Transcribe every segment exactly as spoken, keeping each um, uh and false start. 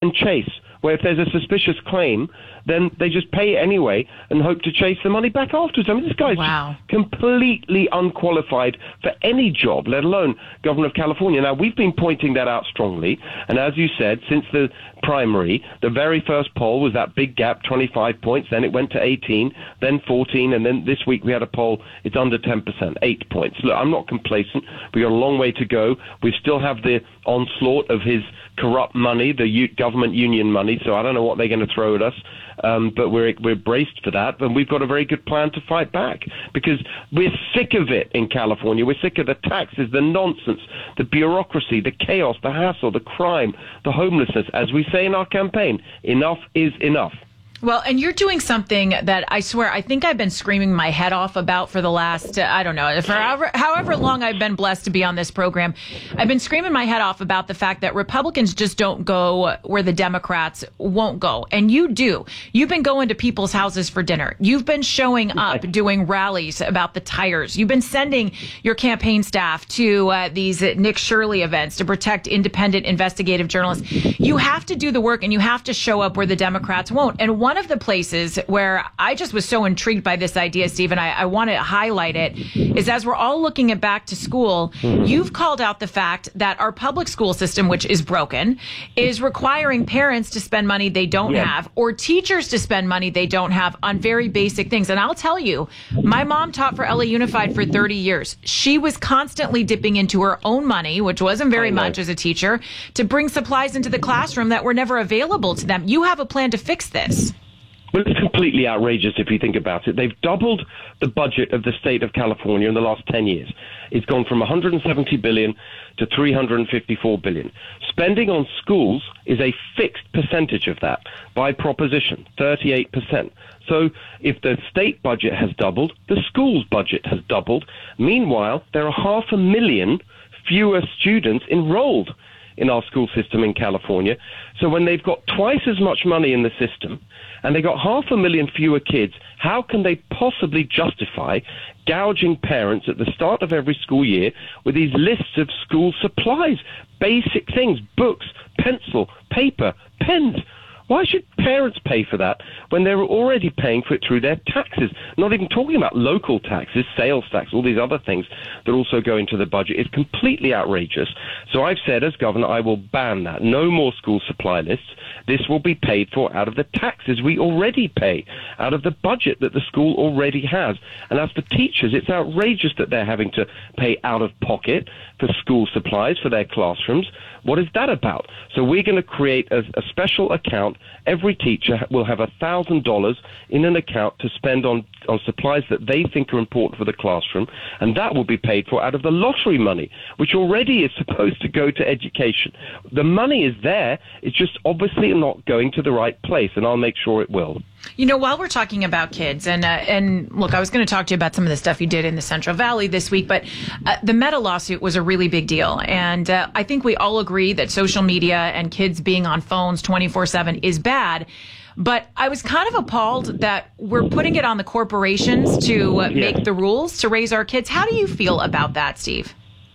and chase, where if there's a suspicious claim, then they just pay it anyway and hope to chase the money back afterwards. I mean, this guy's wow. completely unqualified for any job, let alone Governor of California. Now, we've been pointing that out strongly, and as you said, since the primary, the very first poll was that big gap, twenty-five points, then it went to eighteen, then fourteen, and then this week we had a poll, it's under ten percent, eight points. Look, I'm not complacent. We've got a long way to go. We still have the onslaught of his corrupt money, the U- government union money, so I don't know what they're going to throw at us. Um, but we're we're braced for that, and we've got a very good plan to fight back, because we're sick of it in California. We're sick of the taxes, the nonsense, the bureaucracy, the chaos, the hassle, the crime, the homelessness. As we say in our campaign, enough is enough. Well, and you're doing something that I swear I think I've been screaming my head off about for the last, uh, I don't know, for however, however long I've been blessed to be on this program. I've been screaming my head off about the fact that Republicans just don't go where the Democrats won't go. And you do. You've been going to people's houses for dinner. You've been showing up doing rallies about the tires. You've been sending your campaign staff to uh, these Nick Shirley events to protect independent investigative journalists. You have to do the work, and you have to show up where the Democrats won't. And one One of the places where I just was so intrigued by this idea, Steve, and I, I want to highlight it, is as we're all looking at back to school, you've called out the fact that our public school system, which is broken, is requiring parents to spend money they don't yeah. have, or teachers to spend money they don't have on very basic things. And I'll tell you, my mom taught for L A Unified for thirty years. She was constantly dipping into her own money, which wasn't very much as a teacher, to bring supplies into the classroom that were never available to them. You have a plan to fix this. Well, it's completely outrageous if you think about it. They've doubled the budget of the state of California in the last ten years. It's gone from one hundred seventy billion dollars to three hundred fifty-four billion dollars. Spending on schools is a fixed percentage of that by proposition, thirty-eight percent. So if the state budget has doubled, the school's budget has doubled. Meanwhile, there are half a million fewer students enrolled in our school system in California. So when they've got twice as much money in the system and they got half a million fewer kids, how can they possibly justify gouging parents at the start of every school year with these lists of school supplies, basic things, books, pencil, paper, pens? Why should parents pay for that when they're already paying for it through their taxes? Not even talking about local taxes, sales tax, all these other things that also go into the budget. It's completely outrageous. So I've said, as governor, I will ban that. No more school supply lists. This will be paid for out of the taxes we already pay, out of the budget that the school already has. And as for teachers, it's outrageous that they're having to pay out of pocket for school supplies for their classrooms. What is that about? So we're going to create a, a special account. Every teacher will have one thousand dollars in an account to spend on, on supplies that they think are important for the classroom, and that will be paid for out of the lottery money, which already is supposed to go to education. The money is there. It's just obviously not going to the right place, and I'll make sure it will. You know, while we're talking about kids, and uh, and look, I was going to talk to you about some of the stuff you did in the Central Valley this week, but uh, the Meta lawsuit was a really big deal. And uh, I think we all agree that social media and kids being on phones twenty-four seven is bad. But I was kind of appalled that we're putting it on the corporations to uh, make the rules to raise our kids. How do you feel about that, Steve?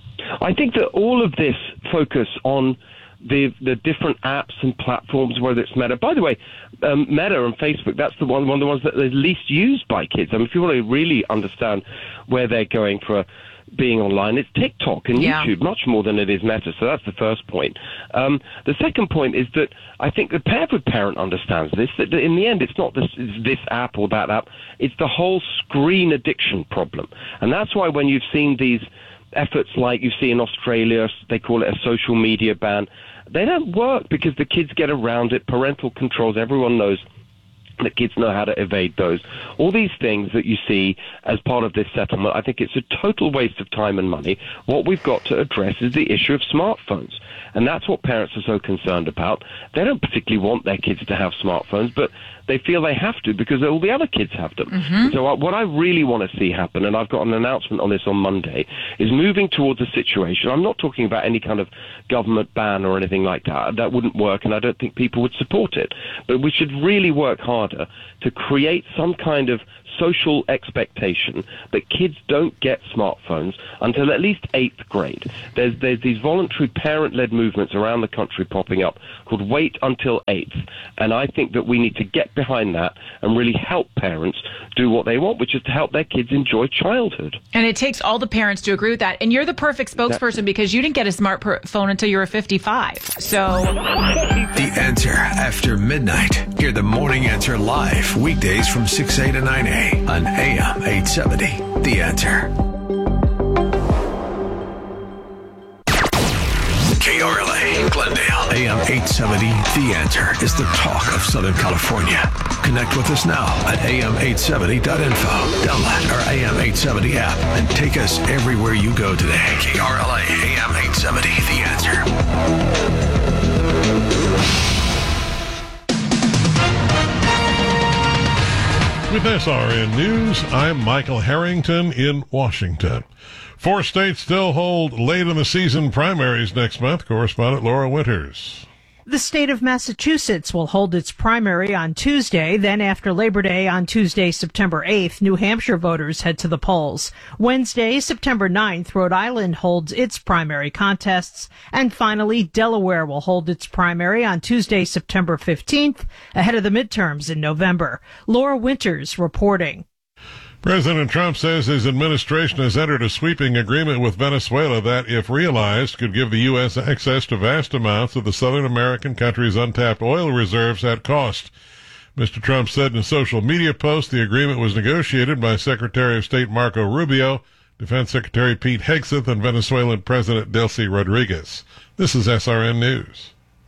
I think that all of this focus on the the different apps and platforms, whether it's Meta. By the way, um, Meta and Facebook, that's the one, one of the ones that are least used by kids. I mean, if you want to really understand where they're going for being online, it's TikTok and yeah. YouTube, much more than it is Meta. So that's the first point. Um, the second point is that I think the average parent understands this, that in the end, it's not this, it's this app or that app. It's the whole screen addiction problem. And that's why when you've seen these efforts like you see in Australia, they call it a social media ban, they don't work because the kids get around it. Parental controls, everyone knows that kids know how to evade those. All these things that you see as part of this settlement, I think it's a total waste of time and money. What we've got to address is the issue of smartphones. And that's what parents are so concerned about. They don't particularly want their kids to have smartphones, but they feel they have to because all the other kids have them. Mm-hmm. So what I really want to see happen, and I've got an announcement on this on Monday, is moving towards a situation. I'm not talking about any kind of government ban or anything like that. That wouldn't work, and I don't think people would support it. But we should really work hard harder to create some kind of social expectation that kids don't get smartphones until at least eighth grade. There's there's these voluntary parent-led movements around the country popping up called Wait Until Eighth, and I think that we need to get behind that and really help parents do what they want, which is to help their kids enjoy childhood. And it takes all the parents to agree with that. And you're the perfect spokesperson because you didn't get a smartphone until you were fifty-five. So The Answer after midnight. Hear the Morning Answer live weekdays from six A to nine A on A M eight seventy. The Answer. K R L A, Glendale, A M eight seventy. The Answer is the talk of Southern California. Connect with us now at A M eight seventy dot info. Download our A M eight seventy app and take us everywhere you go today. K R L A, A M eight seventy. The Answer. With S R N News, I'm Michael Harrington in Washington. Four states still hold late in the season primaries next month. Correspondent Laura Winters. The state of Massachusetts will hold its primary on Tuesday. Then after Labor Day on Tuesday, September eighth, New Hampshire voters head to the polls. Wednesday, September ninth, Rhode Island holds its primary contests. And finally, Delaware will hold its primary on Tuesday, September fifteenth, ahead of the midterms in November. Laura Winters reporting. President Trump says his administration has entered a sweeping agreement with Venezuela that, if realized, could give the U S access to vast amounts of the Southern American country's untapped oil reserves at cost. Mister Trump said in a social media post the agreement was negotiated by Secretary of State Marco Rubio, Defense Secretary Pete Hegseth, and Venezuelan President Delcy Rodriguez. This is S R N News.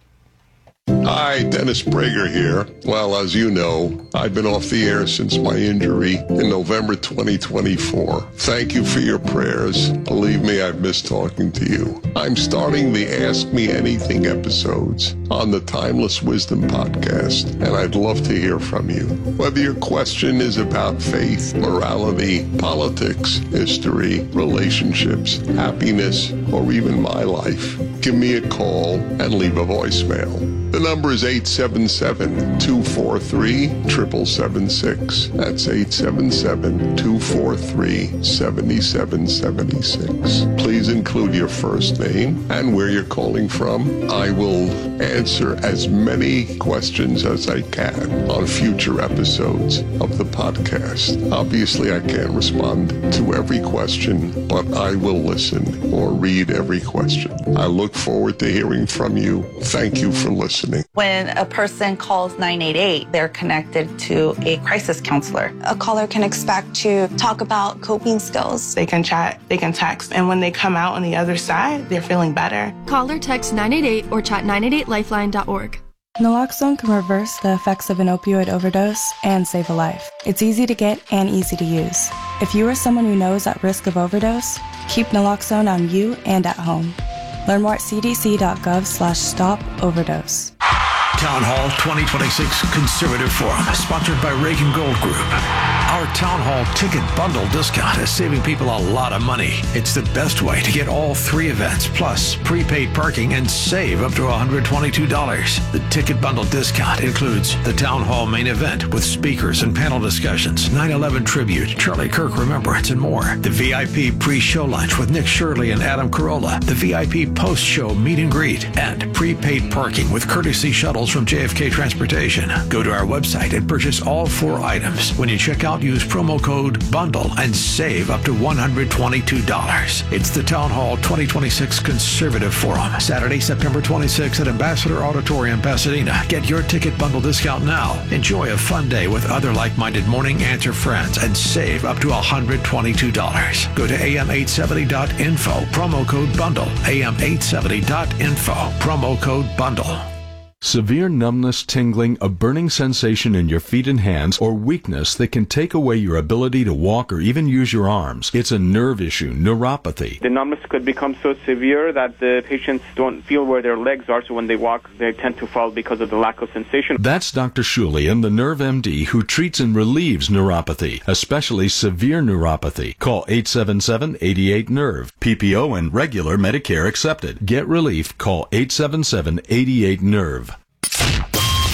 Hi, Dennis Prager here. Well, as you know, I've been off the air since my injury in November twenty twenty-four. Thank you for your prayers. Believe me, I've missed talking to you. I'm starting the Ask Me Anything episodes on the Timeless Wisdom podcast, and I'd love to hear from you. Whether your question is about faith, morality, politics, history, relationships, happiness, or even my life, give me a call and leave a voicemail. The number is eight seven seven, two four three, seven seven seven six. That's eight seven seven, two four three, seven seven seven six. Please include your first name and where you're calling from. I will answer as many questions as I can on future episodes of the podcast. Obviously, I can't respond to every question, but I will listen or read every question. I look forward to hearing from you. Thank you for listening. When a person calls nine eight eight, they're connected to a crisis counselor. A caller can expect to talk about coping skills. They can chat, they can text, and when they come out on the other side, they're feeling better. Call or text nine eight eight or chat nine eight eight lifeline dot org. Naloxone can reverse the effects of an opioid overdose and save a life. It's easy to get and easy to use. If you or someone you know is at risk of overdose, keep naloxone on you and at home. Learn more at c d c dot gov slash stop overdose. Town Hall twenty twenty-six Conservative Forum, sponsored by Reagan Gold Group. Our Town Hall ticket bundle discount is saving people a lot of money. It's the best way to get all three events, plus prepaid parking, and save up to one hundred twenty-two dollars. The ticket bundle discount includes the Town Hall main event with speakers and panel discussions, nine eleven tribute, Charlie Kirk Remembrance, and more. The V I P pre-show lunch with Nick Shirley and Adam Carolla, the V I P post-show meet and greet, and prepaid parking with courtesy shuttles from J F K Transportation. Go to our website and purchase all four items. When you check out, use promo code BUNDLE and save up to one hundred twenty-two dollars. It's the Town Hall twenty twenty-six Conservative Forum, Saturday, September twenty-sixth at Ambassador Auditorium, Pasadena. Get your ticket bundle discount now. Enjoy a fun day with other like-minded Morning Answer friends and save up to one hundred twenty-two dollars. Go to A M eight seventy dot info, promo code BUNDLE. A M eight seventy dot info, promo code BUNDLE. Severe numbness, tingling, a burning sensation in your feet and hands, or weakness that can take away your ability to walk or even use your arms. It's a nerve issue, neuropathy. The numbness could become so severe that the patients don't feel where their legs are, so when they walk, they tend to fall because of the lack of sensation. That's Doctor Shulian, the Nerve M D, who treats and relieves neuropathy, especially severe neuropathy. Call eight seven seven, eight eight, nerve. P P O and regular Medicare accepted. Get relief. Call eight seven seven, eight eight, nerve.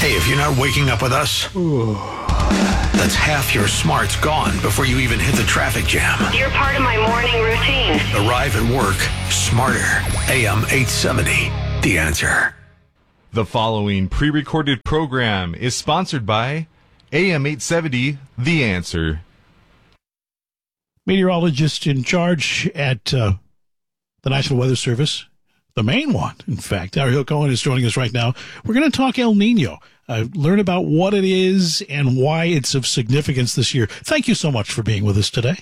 Hey, if you're not waking up with us, that's half your smarts gone before you even hit the traffic jam. You're part of my morning routine. Arrive at work smarter. A M eight seventy, The Answer. The following pre-recorded program is sponsored by A M eight seventy, The Answer. Meteorologist in charge at uh, the National Weather Service, the main one, in fact, Ariel Cohen is joining us right now. We're going to talk El Nino, uh, learn about what it is and why it's of significance this year. Thank you so much for being with us today.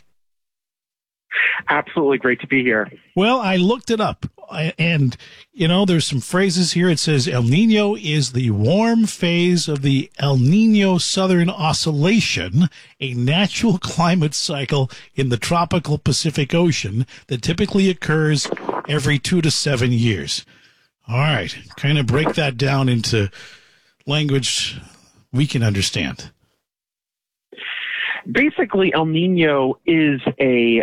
Absolutely great to be here. Well, I looked it up, and, you know, there's some phrases here. It says El Nino is the warm phase of the El Nino Southern Oscillation, a natural climate cycle in the tropical Pacific Ocean that typically occurs every two to seven years. All right, kind of break that down into language we can understand. Basically, El Nino is a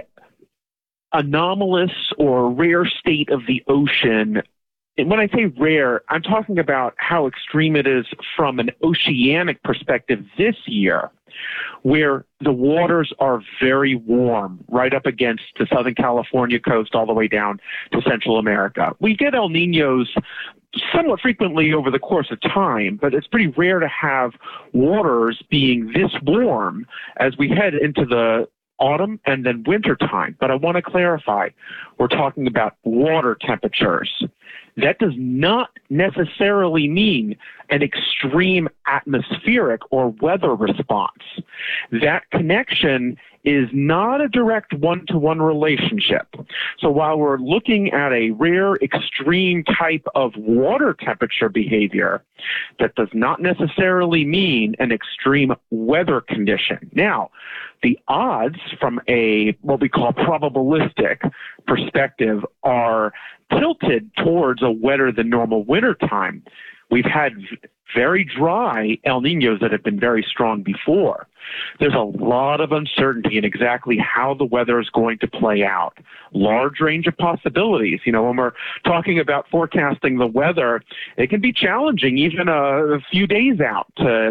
anomalous or rare state of the ocean. And when I say rare, I'm talking about how extreme it is from an oceanic perspective this year, where the waters are very warm right up against the Southern California coast all the way down to Central America. We get El Ninos somewhat frequently over the course of time, but it's pretty rare to have waters being this warm as we head into the autumn and then winter time. But I want to clarify, we're talking about water temperatures. That does not necessarily mean an extreme atmospheric or weather response. That connection is not a direct one-to-one relationship. So while we're looking at a rare extreme type of water temperature behavior, that does not necessarily mean an extreme weather condition. Now, the odds from a what we call probabilistic perspective are tilted towards a wetter than normal winter time. We've had very dry El Ninos that have been very strong before. There's a lot of uncertainty in exactly how the weather is going to play out. Large range of possibilities. You know, when we're talking about forecasting the weather, it can be challenging even a, a few days out to,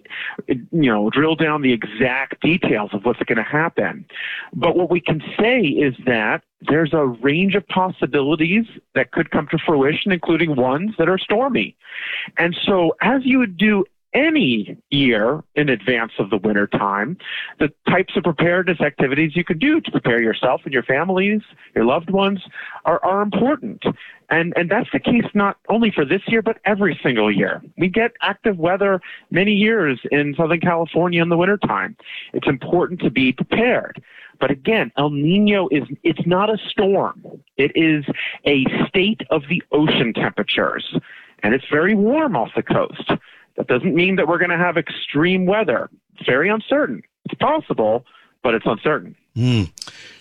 you know, drill down the exact details of what's going to happen. But what we can say is that there's a range of possibilities that could come to fruition, including ones that are stormy. And so as you would do any year in advance of the winter time, the types of preparedness activities you could do to prepare yourself and your families, your loved ones, are, are important. And, and that's the case not only for this year, but every single year. We get active weather many years in Southern California in the wintertime. It's important to be prepared. But again, El Nino is, it's not a storm. It is a state of the ocean temperatures. And it's very warm off the coast. That doesn't mean that we're going to have extreme weather. It's very uncertain. It's possible, but it's uncertain. Mm.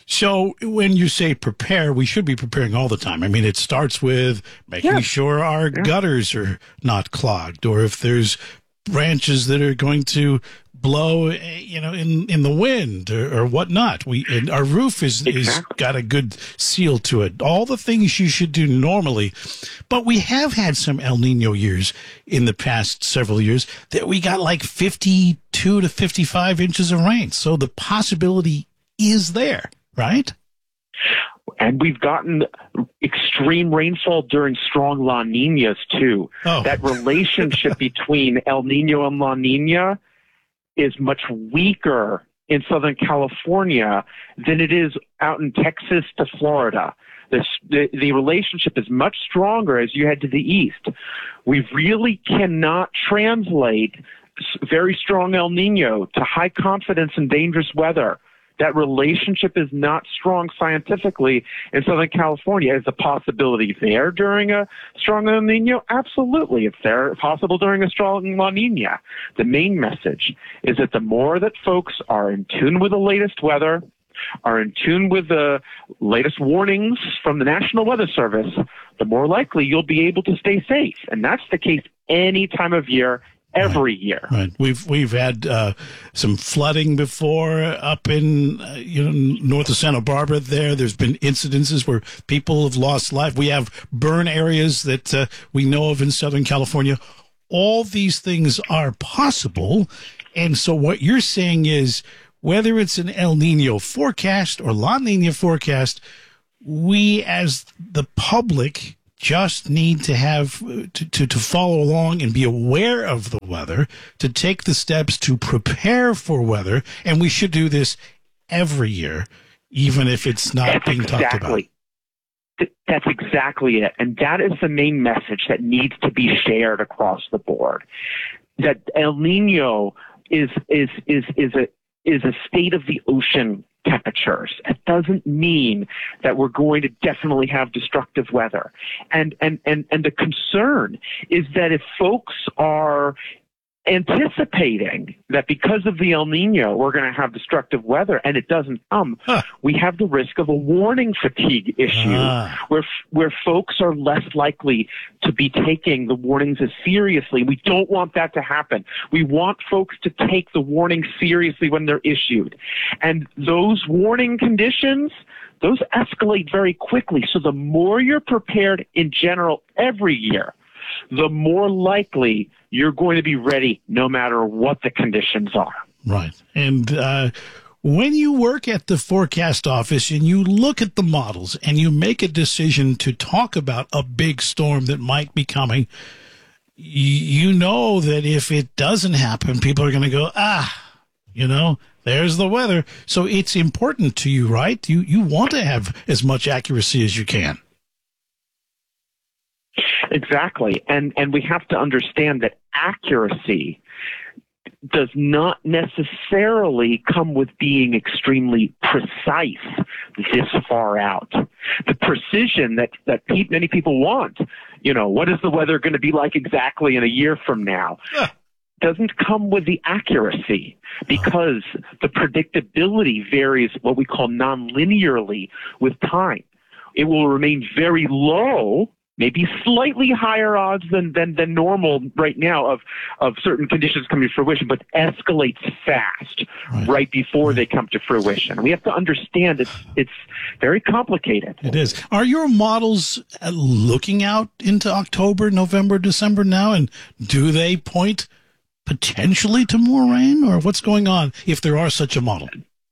So when you say prepare, we should be preparing all the time. I mean, it starts with making yeah. sure our yeah. gutters are not clogged, or if there's branches that are going to blow, you know, in, in the wind or, or whatnot. We and our roof is exactly. is got a good seal to it. All the things you should do normally, but we have had some El Nino years in the past several years that we got like fifty-two to fifty-five inches of rain. So the possibility is there, right? And we've gotten extreme rainfall during strong La Niñas, too. Oh. That relationship between El Nino and La Nina is much weaker in Southern California than it is out in Texas to Florida. This, the, the relationship is much stronger as you head to the east. We really cannot translate very strong El Nino to high confidence and dangerous weather. That relationship is not strong scientifically in Southern California. Is the possibility there during a strong El Nino? Absolutely. It's there, possible during a strong La Nina. The main message is that the more that folks are in tune with the latest weather, are in tune with the latest warnings from the National Weather Service, the more likely you'll be able to stay safe. And that's the case any time of year, every right. year. Right. We've we've had uh, some flooding before up in uh, you know north of Santa Barbara. There, there's been incidences where people have lost life. We have burn areas that uh, we know of in Southern California. all these things are possible. And so what you're saying is, whether it's an El Nino forecast or La Nina forecast, we as the public just need to have to, to, to follow along and be aware of the weather, to take the steps to prepare for weather. And we should do this every year, even if it's not That's being exactly. talked about. That's exactly it. And that is the main message that needs to be shared across the board. That El Nino is is is is a is a state of the ocean temperatures. It doesn't mean that we're going to definitely have destructive weather. And and and and the concern is that if folks are anticipating that because of the El Nino we're going to have destructive weather and it doesn't come, huh. we have the risk of a warning fatigue issue ah. where where folks are less likely to be taking the warnings as seriously. We don't want that to happen. We want folks to take the warnings seriously when they're issued. And those warning conditions, those escalate very quickly. So the more you're prepared in general every year, the more likely you're going to be ready no matter what the conditions are. Right. And uh, when you work at the forecast office and you look at the models and you make a decision to talk about a big storm that might be coming, you know that if it doesn't happen, people are going to go, ah, you know, there's the weather. So it's important to you, right? You, you want to have as much accuracy as you can. Exactly. And and we have to understand that accuracy does not necessarily come with being extremely precise this far out. The precision that, that pe- many people want, you know, what is the weather going to be like exactly in a year from now, yeah. doesn't come with the accuracy because the predictability varies what we call non-linearly with time. It will remain very low, maybe slightly higher odds than, than, than normal right now of, of certain conditions coming to fruition, but escalates fast right, right before right. they come to fruition. We have to understand it's, it's very complicated. It is. Are your models looking out into October, November, December now, and do they point potentially to more rain, or what's going on if there are such a model?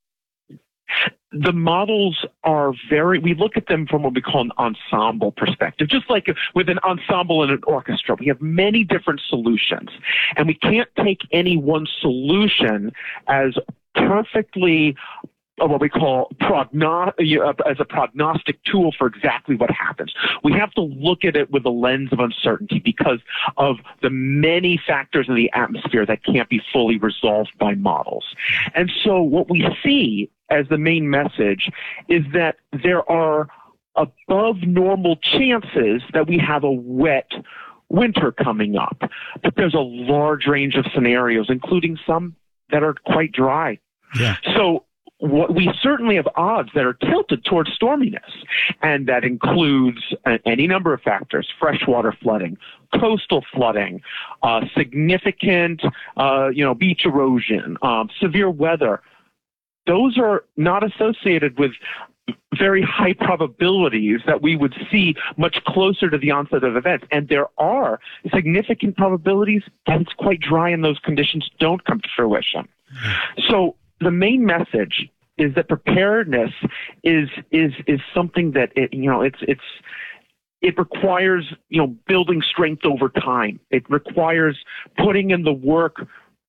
The models are very, we look at them from what we call an ensemble perspective. Just like with an ensemble and an orchestra, we have many different solutions. And we can't take any one solution as perfectly what we call progno- as a prognostic tool for exactly what happens. We have to look at it with a lens of uncertainty because of the many factors in the atmosphere that can't be fully resolved by models. And so what we see as the main message is that there are above normal chances that we have a wet winter coming up. But there's a large range of scenarios, including some that are quite dry. Yeah. So what we certainly have odds that are tilted towards storminess, and that includes uh, any number of factors: freshwater flooding, coastal flooding, uh, significant, uh, you know, beach erosion, um, severe weather. Those are not associated with very high probabilities that we would see much closer to the onset of events. And there are significant probabilities that it's quite dry and those conditions don't come to fruition. So the main message is that preparedness is is is something that it, you know it's it's it requires you know building strength over time. It requires putting in the work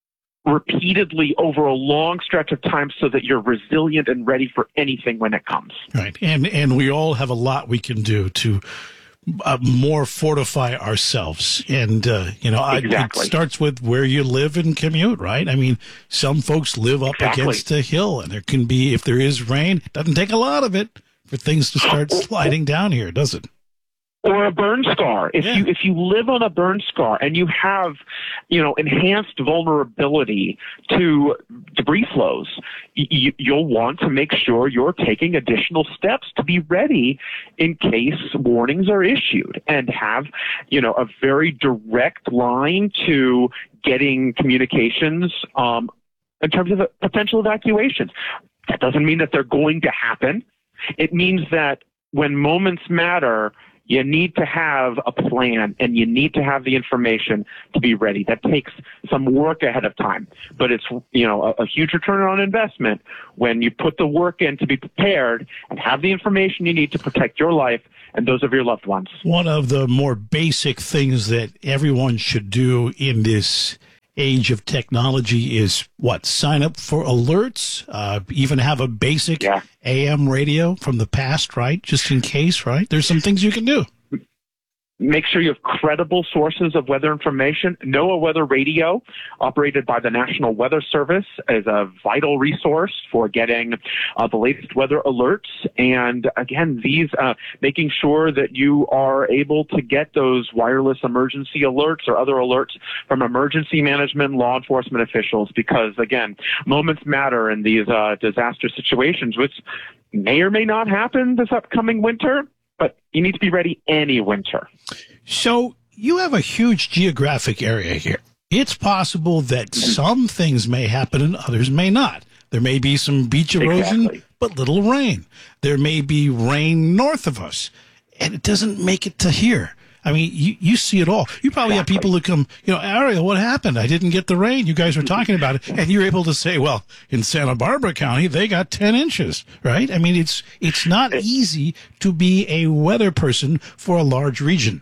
repeatedly over a long stretch of time so that you're resilient and ready for anything when it comes. Right, and and we all have a lot we can do to Uh, more fortify ourselves. And, uh, you know, exactly. I, it starts with where you live and commute, right? I mean, some folks live up exactly. against a hill, and there can be, if there is rain, it doesn't take a lot of it for things to start sliding down here, does it? Or a burn scar. If yeah. you if you live on a burn scar and you have, you know, enhanced vulnerability to debris flows, y- you'll want to make sure you're taking additional steps to be ready in case warnings are issued, and have, you know, a very direct line to getting communications um, in terms of potential evacuations. That doesn't mean that they're going to happen. It means that when moments matter, You need to have a plan, and you need to have the information to be ready. That takes some work ahead of time, but it's, you know, a, a huge return on investment when you put the work in to be prepared and have the information you need to protect your life and those of your loved ones. One of the more basic things that everyone should do in this age of technology is what? Sign up for alerts, uh, even have a basic yeah. A M radio from the past, right? Just in case, right? There's some things you can do. Make sure you have credible sources of weather information. NOAA Weather Radio, operated by the National Weather Service, is a vital resource for getting uh, the latest weather alerts. And again, these uh, making sure that you are able to get those wireless emergency alerts or other alerts from emergency management, law enforcement officials, because again, moments matter in these uh, disaster situations, which may or may not happen this upcoming winter. But you need to be ready any winter. So you have a huge geographic area here. It's possible that some things may happen and others may not. There may be some beach erosion, exactly. but little rain. There may be rain north of us, and it doesn't make it to here. I mean, you, you see it all. You probably exactly. have people who come, you know, Ariel, what happened? I didn't get the rain. You guys were talking about it. And you're able to say, well, in Santa Barbara County, they got ten inches, right? I mean, it's it's not easy to be a weather person for a large region.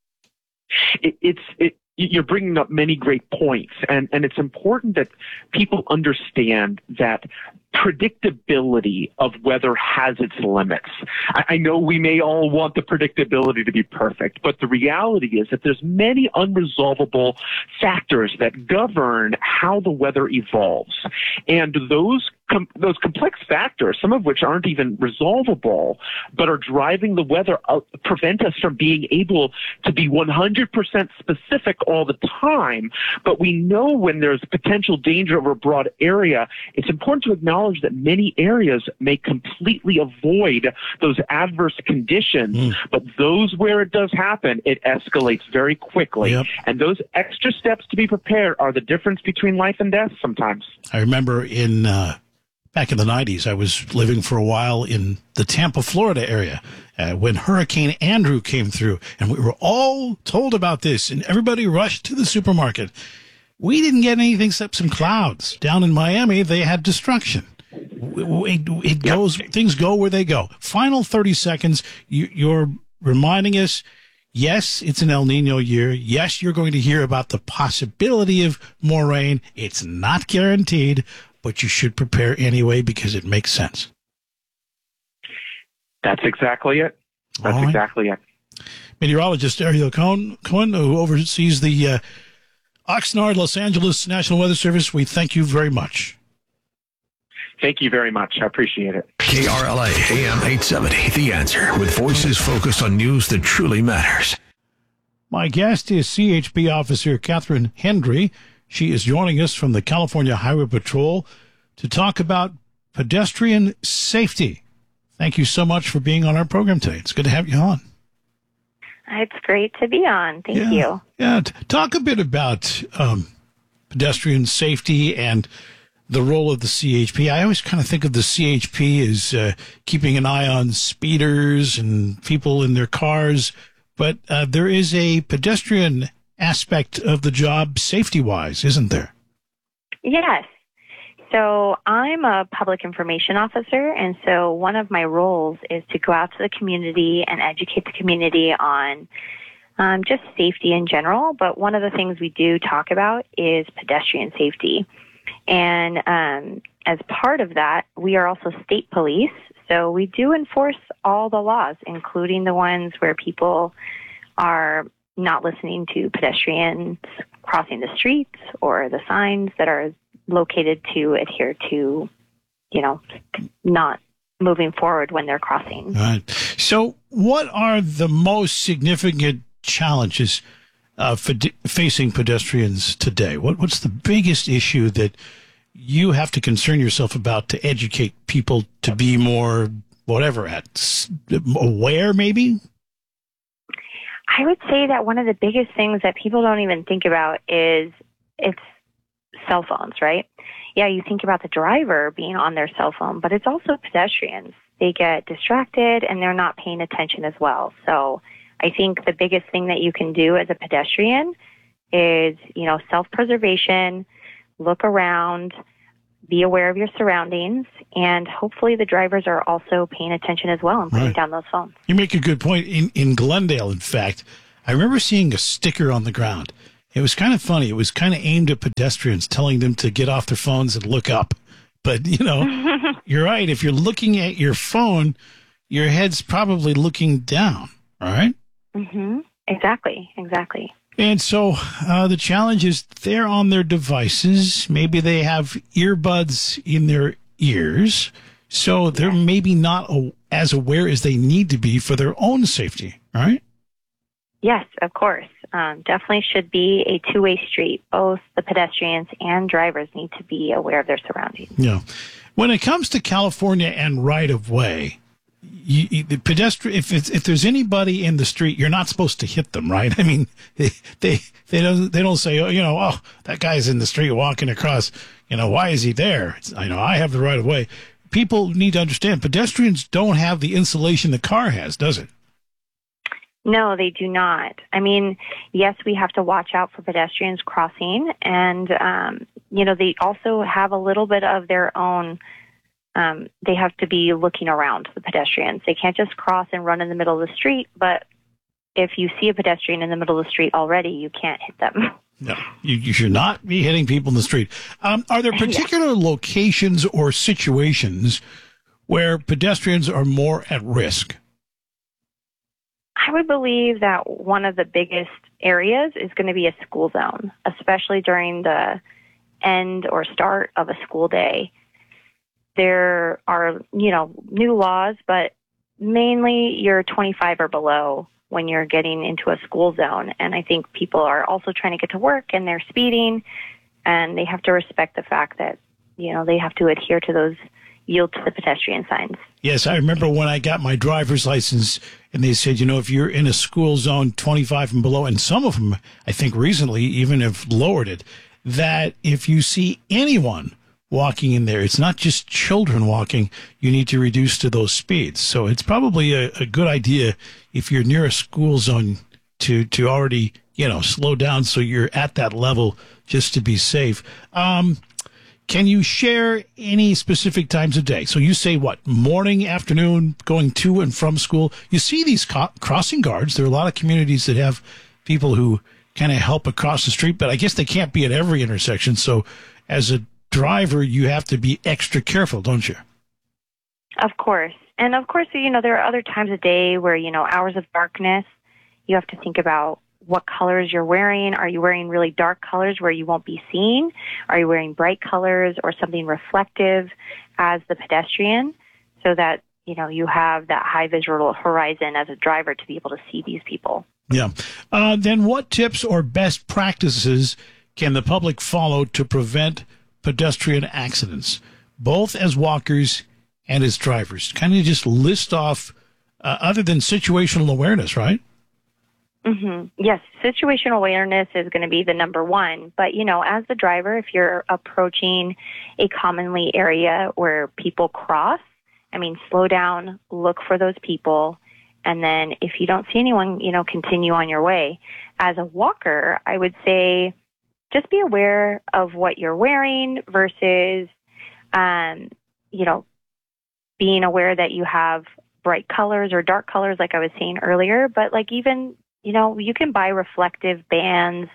It, it's it, you're bringing up many great points, and, and it's important that people understand that predictability of weather has its limits. I, I know we may all want the predictability to be perfect, but the reality is that there's many unresolvable factors that govern how the weather evolves. And those com- those complex factors, some of which aren't even resolvable, but are driving the weather out, prevent us from being able to be one hundred percent specific all the time. But we know when there's potential danger over a broad area, it's important to acknowledge that many areas may completely avoid those adverse conditions, mm. but those where it does happen, it escalates very quickly. Yep. And those extra steps to be prepared are the difference between life and death sometimes. I remember in uh, back in the nineties, I was living for a while in the Tampa, Florida area uh, when Hurricane Andrew came through, and we were all told about this, and everybody rushed to the supermarket. We didn't get anything except some clouds. Down in Miami, they had destruction. It, it goes, yep. Things go where they go. Final thirty seconds, you, you're reminding us, yes, it's an El Nino year. Yes, you're going to hear about the possibility of more rain. It's not guaranteed, but you should prepare anyway because it makes sense. That's exactly it. That's right. exactly it. Meteorologist Ariel Cohen, Cohen, who oversees the uh, Oxnard, Los Angeles National Weather Service, we thank you very much. Thank you very much. I appreciate it. K R L A A M eight seventy, The Answer, with voices focused on news that truly matters. My guest is C H P Officer Catherine Hendry. She is joining us from the California Highway Patrol to talk about pedestrian safety. Thank you so much for being on our program today. It's good to have you on. It's great to be on. Thank yeah. you. Yeah. Talk a bit about um, pedestrian safety and the role of the C H P. I always kind of think of the C H P as uh, keeping an eye on speeders and people in their cars, but uh, there is a pedestrian aspect of the job safety-wise, isn't there? Yes. So I'm a public information officer, and so one of my roles is to go out to the community and educate the community on um, just safety in general, but one of the things we do talk about is pedestrian safety. And um, as part of that, we are also state police, so we do enforce all the laws, including the ones where people are not listening to pedestrians crossing the streets or the signs that are located to adhere to, you know, not moving forward when they're crossing. Right. So what are the most significant challenges uh, for d- facing pedestrians today? What, what's the biggest issue that you have to concern yourself about to educate people to be more, whatever, at aware maybe? I would say that one of the biggest things that people don't even think about is it's cell phones, right? Yeah, you think about the driver being on their cell phone, but it's also pedestrians. They get distracted and they're not paying attention as well. So I think the biggest thing that you can do as a pedestrian is, you know, self-preservation, look around, be aware of your surroundings, and hopefully the drivers are also paying attention as well and putting Right. down those phones. You make a good point. In in Glendale, in fact, I remember seeing a sticker on the ground. It was kind of funny. It was kind of aimed at pedestrians, telling them to get off their phones and look up. But, you know, you're right. If you're looking at your phone, your head's probably looking down, right? Mm-hmm. Exactly, exactly. And so uh, the challenge is they're on their devices. Maybe they have earbuds in their ears. So they're maybe not a- as aware as they need to be for their own safety, right? Yes, of course. Um, definitely should be a two-way street. Both the pedestrians and drivers need to be aware of their surroundings. Yeah. When it comes to California and right-of-way, you, you, the pedestrian, if it's, if there's anybody in the street, you're not supposed to hit them, right? I mean, they they they don't they don't say, oh, you know, oh, that guy's in the street walking across. You know, why is he there? It's, I know I have the right of way. People need to understand pedestrians don't have the insulation the car has, does it? No, they do not. I mean, yes, we have to watch out for pedestrians crossing, and um, you know, they also have a little bit of their own. Um, they have to be looking around, the pedestrians. They can't just cross and run in the middle of the street, but if you see a pedestrian in the middle of the street already, you can't hit them. No, you, you should not be hitting people in the street. Um, are there particular yeah. locations or situations where pedestrians are more at risk? I would believe that one of the biggest areas is going to be a school zone, especially during the end or start of a school day. There are, you know, new laws, but mainly you're twenty-five or below when you're getting into a school zone. And I think people are also trying to get to work and they're speeding, and they have to respect the fact that, you know, they have to adhere to those yield to the pedestrian signs. Yes, I remember when I got my driver's license and they said, you know, if you're in a school zone twenty-five and below, and some of them, I think recently even have lowered it, that if you see anyone walking in there, it's not just children walking, you need to reduce to those speeds. So it's probably a, a good idea if you're near a school zone to, to already, you know, slow down so you're at that level just to be safe. Um, Can you share any specific times of day? So you say what, morning, afternoon, going to and from school? You see these co- crossing guards. There are a lot of communities that have people who kind of help across the street, but I guess they can't be at every intersection. So as a driver, you have to be extra careful, don't you? Of course. And of course, you know, there are other times of day where, you know, hours of darkness, you have to think about what colors you're wearing. Are you wearing really dark colors where you won't be seen? Are you wearing bright colors or something reflective as the pedestrian so that, you know, you have that high visual horizon as a driver to be able to see these people? Yeah. Uh, then what tips or best practices can the public follow to prevent pedestrian accidents, both as walkers and as drivers? Kind of just list off, uh, other than situational awareness, right? Mm-hmm. Yes, situational awareness is going to be the number one. But, you know, as the driver, if you're approaching a commonly area where people cross, I mean, slow down, look for those people, and then if you don't see anyone, you know, continue on your way. As a walker, I would say just be aware of what you're wearing versus, um, you know, being aware that you have bright colors or dark colors, like I was saying earlier, but like even, you know, you can buy reflective bands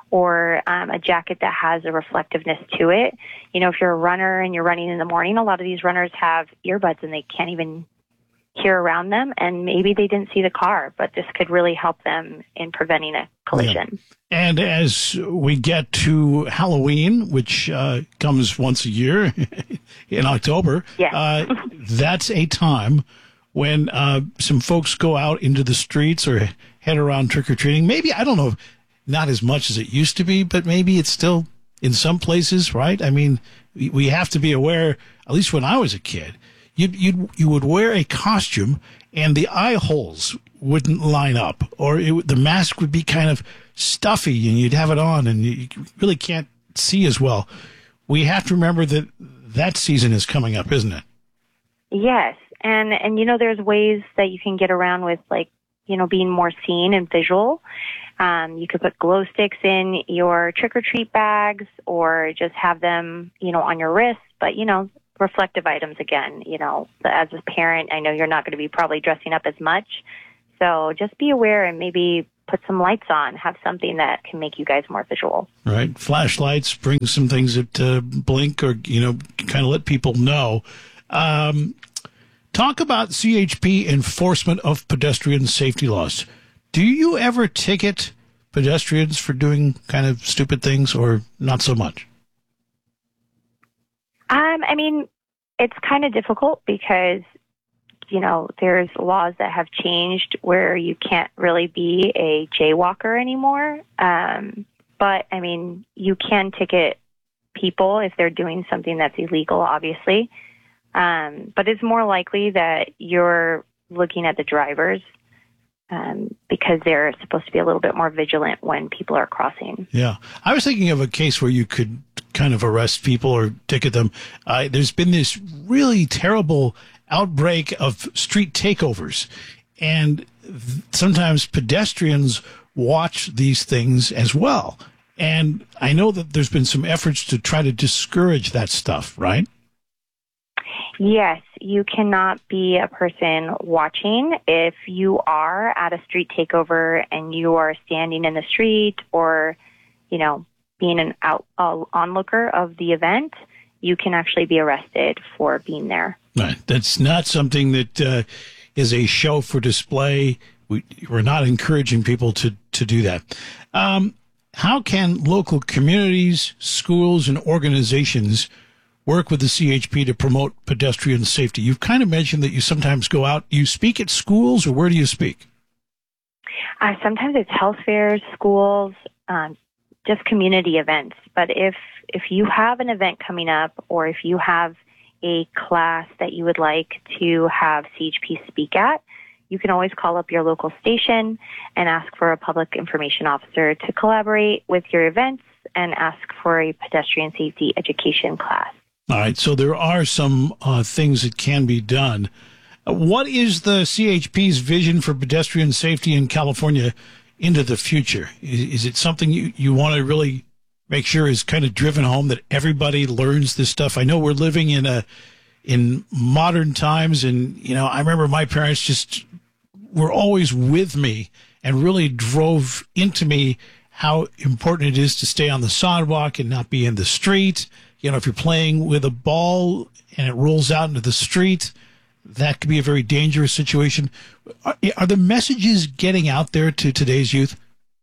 or um, a jacket that has a reflectiveness to it. You know, if you're a runner and you're running in the morning, a lot of these runners have earbuds and they can't even hear around them, and maybe they didn't see the car, but this could really help them in preventing a collision. Yeah. And as we get to Halloween, which uh, comes once a year in October, yes. uh, that's a time when uh, some folks go out into the streets or head around trick-or-treating. Maybe, I don't know, not as much as it used to be, but maybe it's still in some places, right? I mean, we, we have to be aware, at least when I was a kid, you'd, you'd, you would wear a costume and the eye holes wouldn't line up, or it, the mask would be kind of stuffy and you'd have it on and you, you really can't see as well. We have to remember that that season is coming up, isn't it? Yes. And, and, you know, there's ways that you can get around with, like, you know, being more seen and visual. Um, you could put glow sticks in your trick-or-treat bags or just have them, you know, on your wrist. But, you know, reflective items again, you know, as a parent, I know you're not going to be probably dressing up as much. So just be aware and maybe put some lights on, have something that can make you guys more visual. Right. Flashlights, bring some things that uh, blink or, you know, kind of let people know. Um, talk about C H P enforcement of pedestrian safety laws. Do you ever ticket pedestrians for doing kind of stupid things or not so much? Um, I mean, it's kind of difficult because, you know, there's laws that have changed where you can't really be a jaywalker anymore. Um, but, I mean, you can ticket people if they're doing something that's illegal, obviously. Um, but it's more likely that you're looking at the drivers um, because they're supposed to be a little bit more vigilant when people are crossing. Yeah. I was thinking of a case where you could kind of arrest people or ticket them. Uh, there's been this really terrible outbreak of street takeovers, and th- sometimes pedestrians watch these things as well. And I know that there's been some efforts to try to discourage that stuff, right? Yes, you cannot be a person watching. If you are at a street takeover and you are standing in the street or, you know, being an out, uh, onlooker of the event, you can actually be arrested for being there. Right. That's not something that uh, is a show for display. We, we're not encouraging people to, to do that. Um, how can local communities, schools, and organizations work with the C H P to promote pedestrian safety? You've kind of mentioned that you sometimes go out. You speak at schools, or where do you speak? Uh, sometimes it's health fairs, schools, um, just community events. But if if you have an event coming up, or if you have a class that you would like to have C H P speak at, you can always call up your local station and ask for a public information officer to collaborate with your events and ask for a pedestrian safety education class. All right, so there are some uh, things that can be done. Uh, what is the C H P's vision for pedestrian safety in California into the future? Is, is it something you, you want to really make sure is kind of driven home, that everybody learns this stuff? I know we're living in a in modern times, and you know, I remember my parents just were always with me and really drove into me how important it is to stay on the sidewalk and not be in the street. You know, if you're playing with a ball and it rolls out into the street, that could be a very dangerous situation. Are, are the messages getting out there to today's youth?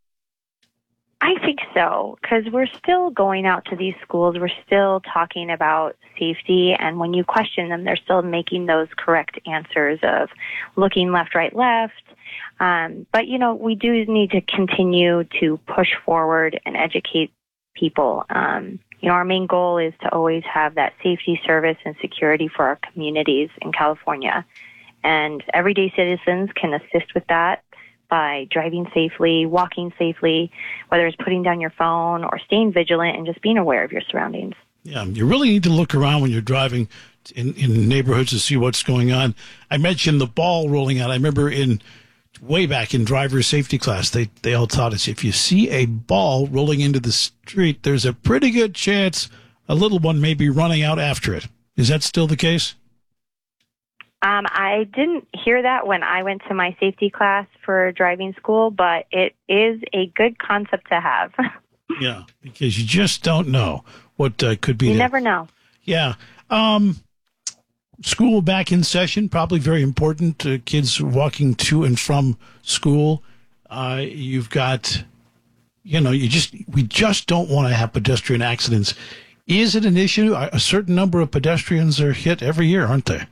I think so, because we're still going out to these schools. We're still talking about safety, and when you question them, they're still making those correct answers of looking left, right, left. Um, but, you know, we do need to continue to push forward and educate people. Um, you know, our main goal is to always have that safety, service, and security for our communities in California. And everyday citizens can assist with that by driving safely, walking safely, whether it's putting down your phone or staying vigilant and just being aware of your surroundings. Yeah, you really need to look around when you're driving in, in neighborhoods to see what's going on. I mentioned the ball rolling out. I remember in way back in driver's safety class, they, they all taught us if you see a ball rolling into the street, there's a pretty good chance a little one may be running out after it. Is that still the case? Um, I didn't hear that when I went to my safety class for driving school, but it is a good concept to have. Yeah, because you just don't know what uh, could be You there. never know. Yeah. Um, school back in session, probably very important. Uh, kids walking to and from school. Uh, you've got, you know, you just, we just don't want to have pedestrian accidents. Is it an issue? A certain number of pedestrians are hit every year, aren't they?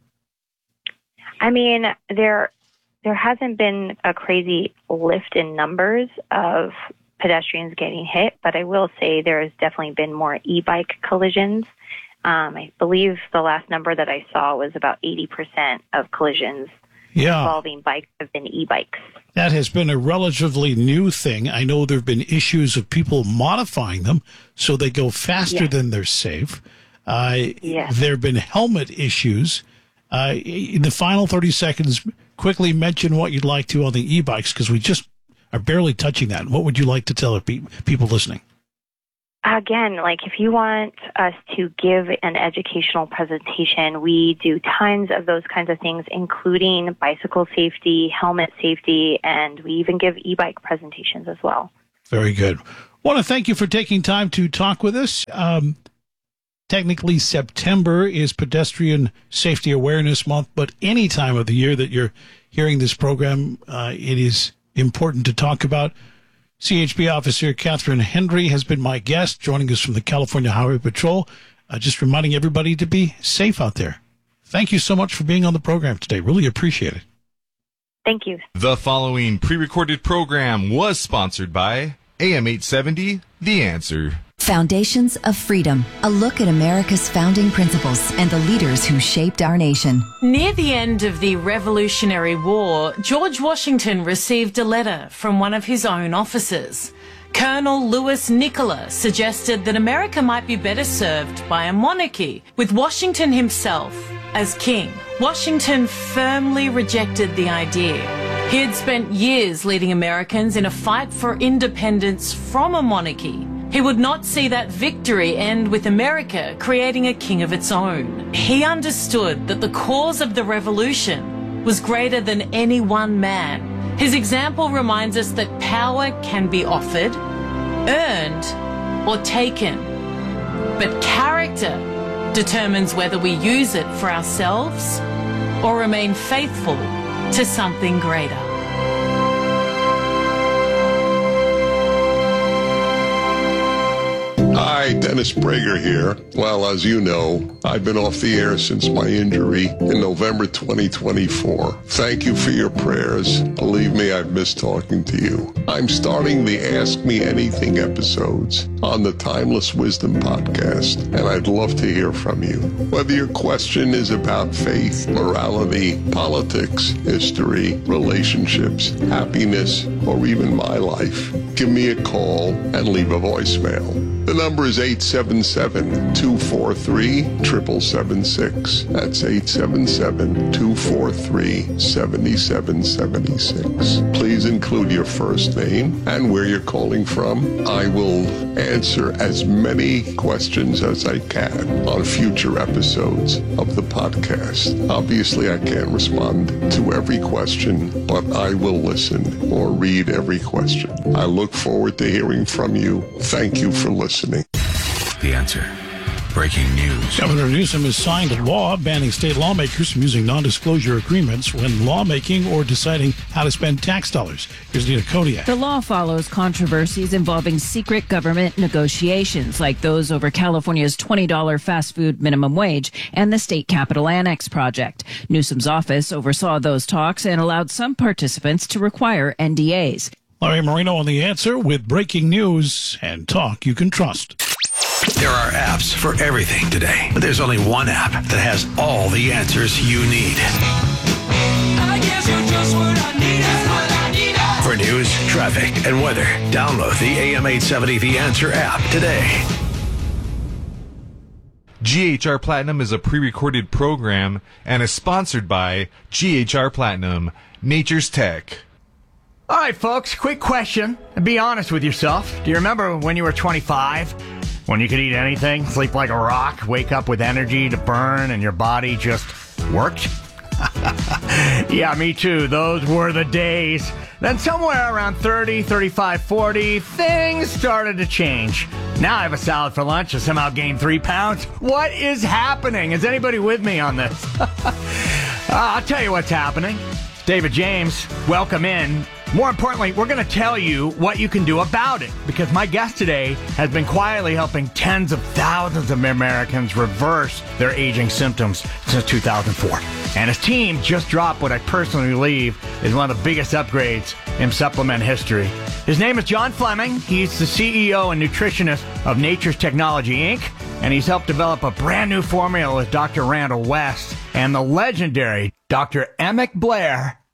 I mean, there there hasn't been a crazy lift in numbers of pedestrians getting hit, but I will say there has definitely been more e-bike collisions. Um, I believe the last number that I saw was about eighty percent of collisions yeah. involving bikes have been e-bikes. That has been a relatively new thing. I know there have been issues of people modifying them so they go faster yes. than they're safe. Uh, yes. There have been helmet issues. Uh, in the final thirty seconds, quickly mention what you'd like to on the e-bikes, because we just are barely touching that. What would you like to tell pe- people listening? Again, like if you want us to give an educational presentation, we do tons of those kinds of things, including bicycle safety, helmet safety, and we even give e-bike presentations as well. Very good. Want to thank you for taking time to talk with us. Um, technically, September is Pedestrian Safety Awareness Month, but any time of the year that you're hearing this program, uh, it is important to talk about. C H P Officer Catherine Hendry has been my guest, joining us from the California Highway Patrol, uh, just reminding everybody to be safe out there. Thank you so much for being on the program today. Really appreciate it. Thank you. The following pre-recorded program was sponsored by A M eight seventy, The Answer. Foundations of Freedom, a look at America's founding principles and the leaders who shaped our nation. Near the end of the Revolutionary War, George Washington received a letter from one of his own officers. Colonel Louis Nicola suggested that America might be better served by a monarchy, with Washington himself as king. Washington firmly rejected the idea. He had spent years leading Americans in a fight for independence from a monarchy. He would not see that victory end with America creating a king of its own. He understood that the cause of the revolution was greater than any one man. His example reminds us that power can be offered, earned, or taken. But character determines whether we use it for ourselves or remain faithful to something greater. Hi, Dennis Prager here. Well, as you know, I've been off the air since my injury in November twenty twenty-four. Thank you for your prayers. Believe me, I've missed talking to you. I'm starting the Ask Me Anything episodes on the Timeless Wisdom podcast, and I'd love to hear from you. Whether your question is about faith, morality, politics, history, relationships, happiness, or even my life, give me a call and leave a voicemail. The number is eight seven seven, two four three, seven seven seven six. That's eight seven seven, two four three, seven seven seven six. Please include your first name and where you're calling from. I will answer as many questions as I can on future episodes of the podcast. Obviously, I can't respond to every question, but I will listen or read every question. I look forward to hearing from you. Thank you for listening. The Answer. Breaking news. Governor Newsom has signed a law banning state lawmakers from using non-disclosure agreements when lawmaking or deciding how to spend tax dollars. Here's Nina Kodiak. The law follows controversies involving secret government negotiations, like those over California's twenty dollars fast food minimum wage and the state capital annex project. Newsom's office oversaw those talks and allowed some participants to require N D As. Larry Marino on The Answer with breaking news and talk you can trust. There are apps for everything today, but there's only one app that has all the answers you need. I guess you're just what I need. That's what I need. For news, traffic, and weather, download the A M eight seventy The Answer app today. G H R Platinum is a pre-recorded program and is sponsored by G H R Platinum, Nature's Tech. All right, folks, quick question. Be honest with yourself. Do you remember when you were twenty-five? When you could eat anything, sleep like a rock, wake up with energy to burn, and your body just worked? Yeah, me too. Those were the days. Then somewhere around thirty, thirty-five, forty, things started to change. Now I have a salad for lunch and somehow gained three pounds. What is happening? Is anybody with me on this? uh, I'll tell you what's happening. David James, welcome in. More importantly, we're going to tell you what you can do about it, because my guest today has been quietly helping tens of thousands of Americans reverse their aging symptoms since two thousand four. And his team just dropped what I personally believe is one of the biggest upgrades in supplement history. His name is John Fleming. He's the C E O and nutritionist of Nature's Technology, Incorporated, and he's helped develop a brand new formula with Doctor Randall West and the legendary Doctor Emmett Blair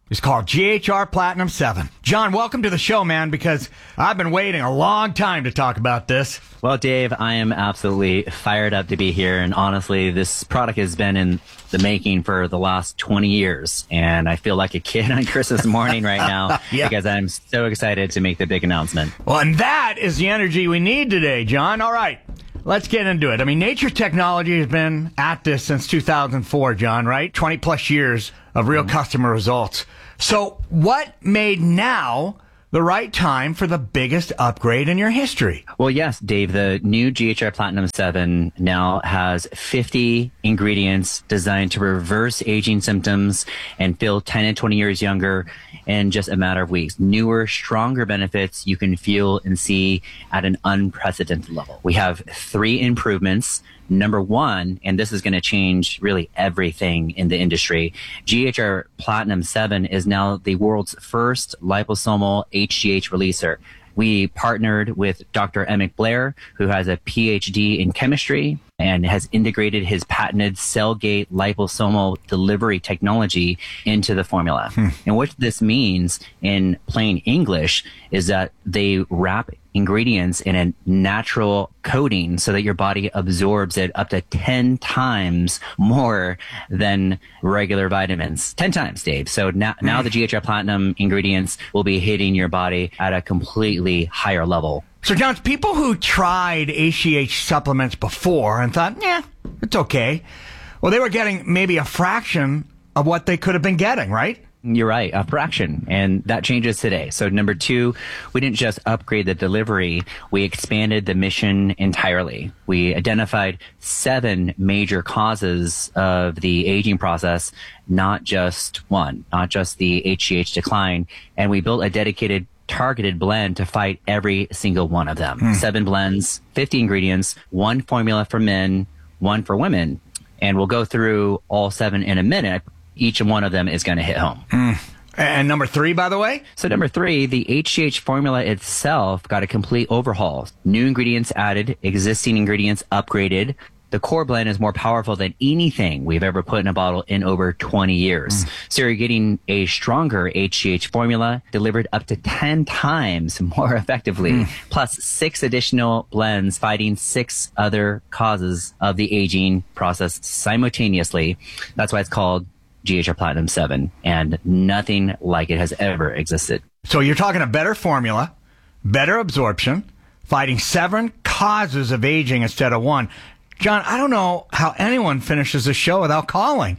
is called G H R Platinum seven. John, welcome to the show, man, because I've been waiting a long time to talk about this. Well, Dave, I am absolutely fired up to be here. And honestly, this product has been in the making for the last twenty years. And I feel like a kid on Christmas morning right now yeah. because I'm so excited to make the big announcement. Well, and that is the energy we need today, John. All right, let's get into it. I mean, Nature Technology has been at this since two thousand four, John, right? twenty plus years of real mm-hmm. customer results. So what made now the right time for the biggest upgrade in your history? Well, yes, Dave, the new G H R Platinum seven now has fifty ingredients designed to reverse aging symptoms and feel ten and twenty years younger in just a matter of weeks. Newer, stronger benefits you can feel and see at an unprecedented level. We have three improvements. Number one, and this is going to change really everything in the industry, G H R Platinum seven is now the world's first liposomal H G H releaser. We partnered with Doctor Emmett Blair, who has a P H D in chemistry and has integrated his patented cell-gate liposomal delivery technology into the formula. Hmm. And what this means in plain English is that they wrap ingredients in a natural coating so that your body absorbs it up to ten times more than regular vitamins. ten times, Dave. So now, now the G H R Platinum ingredients will be hitting your body at a completely higher level. So, John, people who tried H G H supplements before and thought, yeah, it's okay, well, they were getting maybe a fraction of what they could have been getting, right? You're right, a fraction, and that changes today. So number two, we didn't just upgrade the delivery, we expanded the mission entirely. We identified seven major causes of the aging process, not just one, not just the H G H decline, and we built a dedicated targeted blend to fight every single one of them. Mm. Seven blends, fifty ingredients, one formula for men, one for women, and we'll go through all seven in a minute. Each one of them is going to hit home. Mm. And number three, by the way? So number three, the H G H formula itself got a complete overhaul. New ingredients added, existing ingredients upgraded. The core blend is more powerful than anything we've ever put in a bottle in over twenty years. Mm. So you're getting a stronger H G H formula delivered up to ten times more effectively, mm. plus six additional blends fighting six other causes of the aging process simultaneously. That's why it's called G H R Platinum seven, and nothing like it has ever existed. So you're talking a better formula, better absorption, fighting seven causes of aging instead of one. John, I don't know how anyone finishes a show without calling.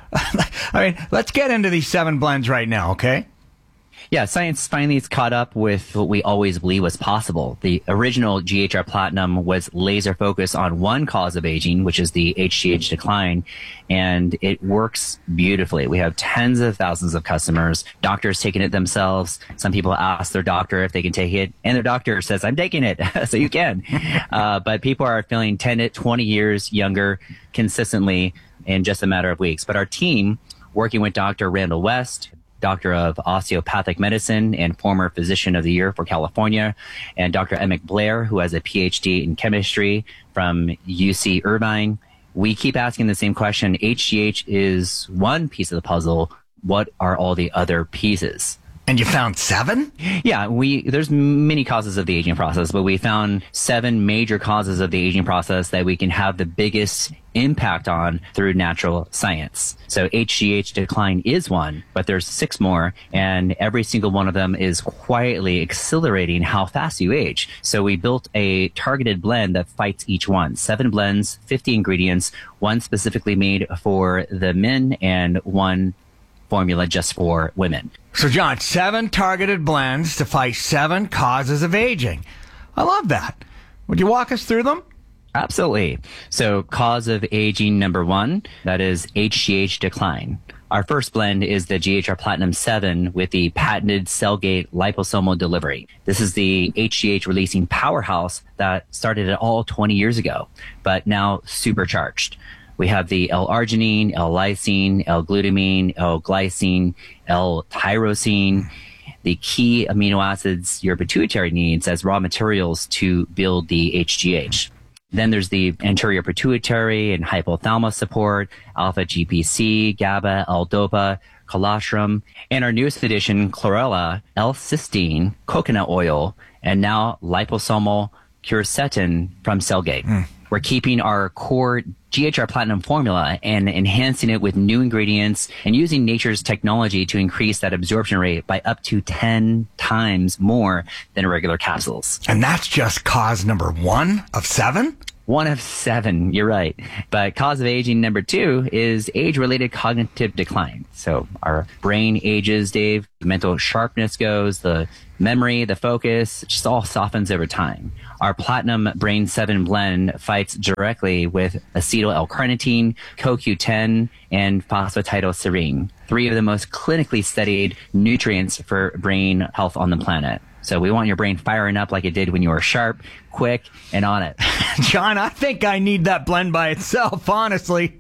I mean, let's get into these seven blends right now, okay? Yeah, science finally has caught up with what we always believed was possible. The original G H R Platinum was laser focused on one cause of aging, which is the H G H decline, and it works beautifully. We have tens of thousands of customers, doctors taking it themselves. Some people ask their doctor if they can take it, and their doctor says, I'm taking it, so you can. uh, but people are feeling ten to twenty years younger consistently in just a matter of weeks. But our team, working with Doctor Randall West, Doctor of Osteopathic Medicine and former Physician of the Year for California, and Doctor Emmett Blair, who has a P H D in chemistry from U C Irvine. We keep asking the same question. H G H is one piece of the puzzle. What are all the other pieces? And you found seven? Yeah, we there's many causes of the aging process, but we found seven major causes of the aging process that we can have the biggest impact on through natural science. So H G H decline is one, but there's six more, and every single one of them is quietly accelerating how fast you age. So we built a targeted blend that fights each one. Seven blends, fifty ingredients, one specifically made for the men and one formula just for women. So, John, seven targeted blends to fight seven causes of aging. I love that. Would you walk us through them? Absolutely. So, cause of aging number one, that is H G H decline. Our first blend is the G H R Platinum seven with the patented cell-gate liposomal delivery. This is the H G H releasing powerhouse that started it all twenty years ago, but now supercharged. We have the L-arginine, L-lysine, L-glutamine, L-glycine, L-tyrosine, the key amino acids your pituitary needs as raw materials to build the H G H. Then there's the anterior pituitary and hypothalamus support, alpha G P C, GABA, L-dopa, colostrum, and our newest addition, chlorella, L-cysteine, coconut oil, and now liposomal quercetin from Cellgate. Mm. We're keeping our core G H R Platinum formula and enhancing it with new ingredients and using nature's technology to increase that absorption rate by up to ten times more than regular capsules. And that's just cause number one of seven? One of seven, you're right. But cause of aging number two is age-related cognitive decline. So our brain ages, Dave, the mental sharpness goes, the memory, the focus, just all softens over time. Our Platinum Brain seven blend fights directly with acetyl L-carnitine, C O Q ten, and phosphatidylserine, three of the most clinically studied nutrients for brain health on the planet. So we want your brain firing up like it did when you were sharp, quick, and on it. John, I think I need that blend by itself, honestly.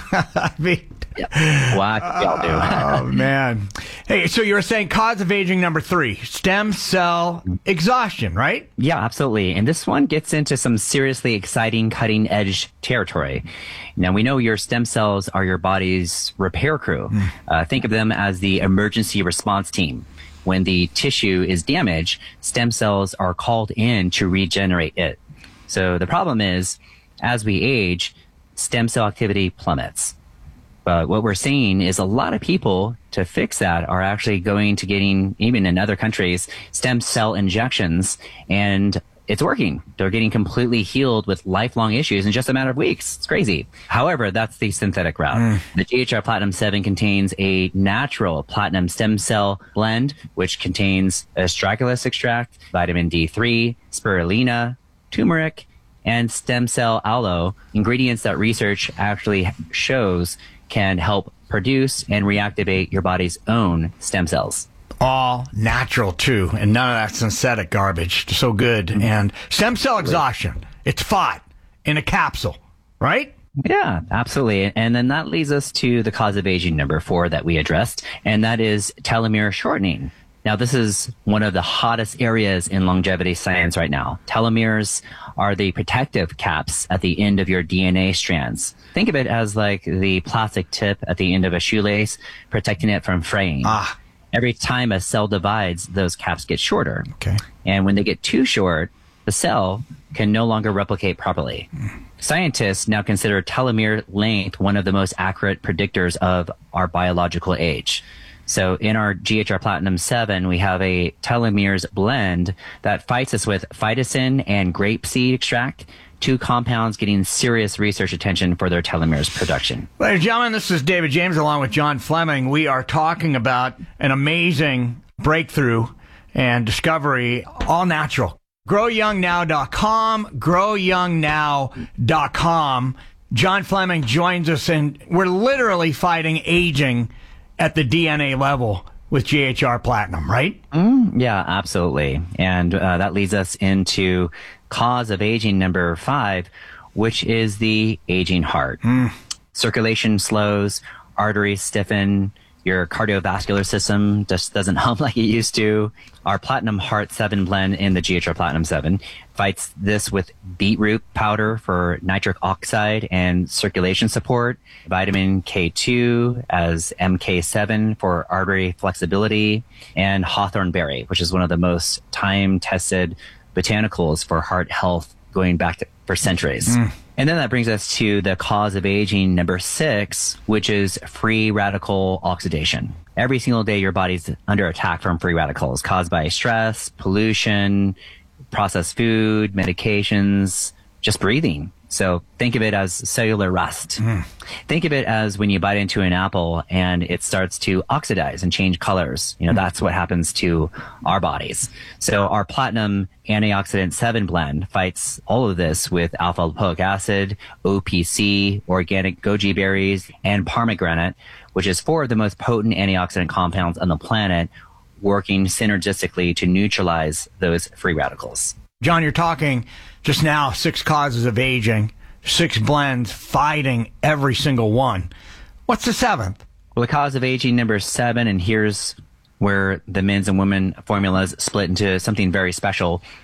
I mean, yeah. What y'all do? Oh, man. Hey, so you were saying cause of aging number three, stem cell exhaustion, right? Yeah, absolutely. And this one gets into some seriously exciting cutting edge territory. Now, we know your stem cells are your body's repair crew. Mm. Uh, think of them as the emergency response team. When the tissue is damaged, stem cells are called in to regenerate it. So the problem is, as we age, stem cell activity plummets. But what we're seeing is a lot of people, to fix that, are actually going to getting, even in other countries, stem cell injections, and it's working. They're getting completely healed with lifelong issues in just a matter of weeks. It's crazy. However, that's the synthetic route. Mm. The G H R Platinum seven contains a natural platinum stem cell blend, which contains astragalus extract, vitamin D three, spirulina, turmeric, and stem cell aloe, ingredients that research actually shows can help produce and reactivate your body's own stem cells. All natural, too, and none of that synthetic garbage. So good. Mm-hmm. And stem cell exhaustion, it's fought in a capsule, right? Yeah, absolutely. And then that leads us to the cause of aging number four that we addressed, and that is telomere shortening. Now, this is one of the hottest areas in longevity science right now. Telomeres are the protective caps at the end of your D N A strands. Think of it as like the plastic tip at the end of a shoelace, protecting it from fraying. Ah. Every time a cell divides, those caps get shorter. Okay. And when they get too short, the cell can no longer replicate properly. Mm. Scientists now consider telomere length one of the most accurate predictors of our biological age. So in our G H R Platinum seven, we have a telomeres blend that fights us with phytosine and grapeseed extract, two compounds getting serious research attention for their telomeres production. Ladies and gentlemen, this is David James along with John Fleming. We are talking about an amazing breakthrough and discovery, all natural. grow young now dot com, grow young now dot com. John Fleming joins us, and we're literally fighting aging at the D N A level with G H R Platinum, right? Mm, yeah, absolutely. And uh, that leads us into cause of aging number five, which is the aging heart. Mm. Circulation slows, arteries stiffen, your cardiovascular system just doesn't hum like it used to. Our Platinum Heart seven blend in the G H R Platinum seven fights this with beetroot powder for nitric oxide and circulation support, vitamin K two as M K seven for artery flexibility, and hawthorn berry, which is one of the most time-tested botanicals for heart health going back to, for centuries. Mm. And then that brings us to the cause of aging number six, which is free radical oxidation. Every single day, your body's under attack from free radicals caused by stress, pollution, processed food, medications, just breathing. So think of it as cellular rust. Mm. Think of it as when you bite into an apple and it starts to oxidize and change colors. You know, mm. that's what happens to our bodies. So our Platinum Antioxidant seven blend fights all of this with alpha lipoic acid, O P C, organic goji berries, and pomegranate, which is four of the most potent antioxidant compounds on the planet, working synergistically to neutralize those free radicals. John, you're talking just now six causes of aging, six blends fighting every single one. What's the seventh? Well, the cause of aging number seven, and here's where the men's and women formulas split into something very special.